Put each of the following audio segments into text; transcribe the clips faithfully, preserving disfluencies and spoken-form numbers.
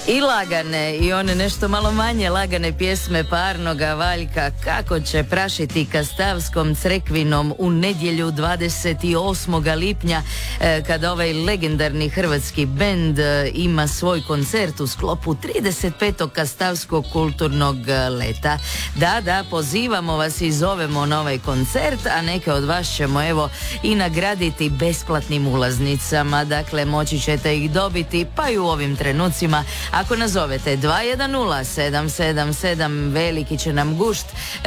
I lagane i one nešto malo manje lagane pjesme Parnoga Valjka Kako će prašiti Kastavskom Crekvinom u nedjelju dvadeset osmog lipnja eh, kada ovaj legendarni hrvatski bend eh, ima svoj koncert u sklopu trideset petog Kastavskog kulturnog leta. Da, da, pozivamo vas i zovemo na ovaj koncert, a neke od vas ćemo evo i nagraditi besplatnim ulaznicama, dakle moći ćete ih dobiti pa i u ovim trenucima. Ako nazovete dva jedan nula sedam sedam sedam, veliki će nam gušt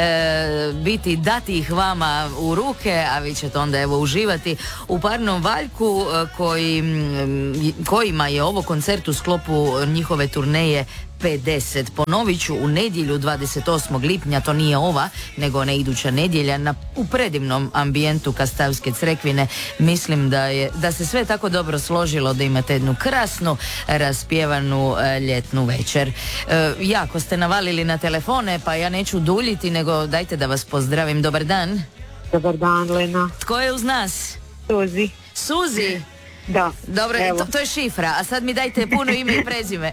e, biti dati ih vama u ruke, a vi ćete onda evo uživati u Parnom Valjku koji, kojima je ovo koncert u sklopu njihove turneje pedeset. Ponovit ću, u nedjelju dvadeset osmog lipnja, to nije ova, nego ne iduća nedjelja, na, u predivnom ambijentu Kastavske Crekvine. Mislim da je, da se sve tako dobro složilo da imate jednu krasnu, raspjevanu e, ljetnu večer. E, jako ste navalili na telefone, pa ja neću duljiti, nego dajte da vas pozdravim. Dobar dan. Dobar dan, Lena. Tko je uz nas? Suzi. Suzi? Da. Dobro, to, to je šifra, a sad mi dajte puno ime i prezime.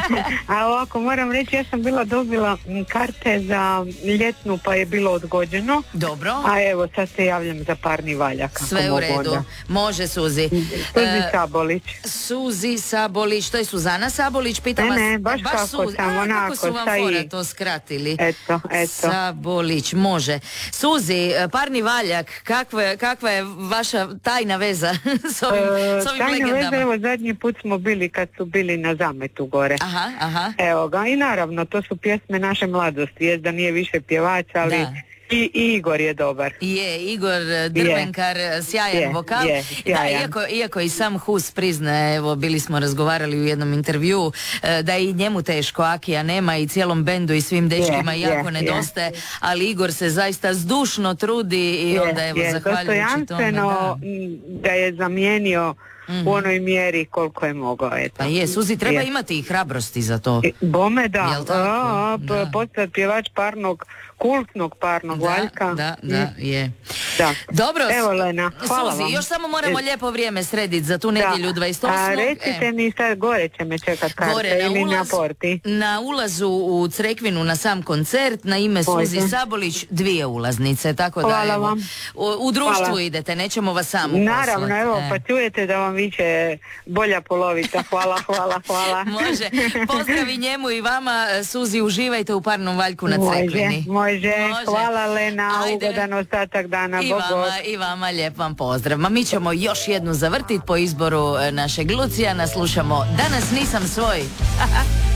A ovako, moram reći, ja sam bila dobila karte za ljetnu, pa je bilo odgođeno. Dobro. A evo, sad se javljam za Parni Valjak. Sve u redu. Onda. Može, Suzi. Suzi uh, Sabolić. Suzi Sabolić, to je Suzana Sabolić, pitam vas. Ne, ne, baš, baš kako Suzi. sam, a, onako, kako su vam fora to skratili? Eto, eto. Sabolić, može. Suzi, Parni Valjak, kakva, kakva je vaša tajna veza s ovim, uh, s ovim tajna legendama? Veza, evo, zadnji put smo bili kad su bili na Zametu gore. Aha, aha. Evo ga, i naravno, to su pjesme naše mladosti, jest da nije više pjevač, ali... Da. I, I Igor je dobar. Je, Igor Drvenkar, je. Sjajan je, vokal. Je, da, iako, iako i sam Hus priznaje, evo bili smo razgovarali u jednom intervjuu, da i njemu teško Akija nema i cijelom bendu i svim dečkima je, jako je, nedostaje, je. Ali Igor se zaista zdušno trudi i je, onda evo je, zahvaljujući tome. Da. da je zamijenio Mm-hmm. u onoj mjeri koliko je mogao. Eto. Pa je, Suzi, treba je. imati i hrabrosti za to. Bome da, a, da. postati pjevač Parnog, kultnog Parnog da, Valjka. Da, da, je. Da. Dobro, evo Lena, hvala Suzi, vam. još samo moramo e. lijepo vrijeme srediti za tu nedjelju dvadeset osmog. A recite e. mi sad, gore će me čekat karte gore, na ili ulaz, na porti? Na ulazu u Crekvinu na sam koncert, na ime Može. Suzi Sabolić, dvije ulaznice, tako da hvala evo, vam. U, u društvu hvala. Idete, nećemo vas samo poslati. Naravno, evo, e. pa čujete da vam viče bolja polovica. Hvala, hvala, hvala. Može. Pozdravi njemu i vama, Suzi, uživajte u Parnom Valjku na Crekvini. Može, može. Hvala Lena, ajde. Ugodan ostatak dana. I vama, i vama lijep vam pozdrav. Ma mi ćemo još jednu zavrtiti po izboru našeg Lucijana. Slušamo Danas nisam svoj.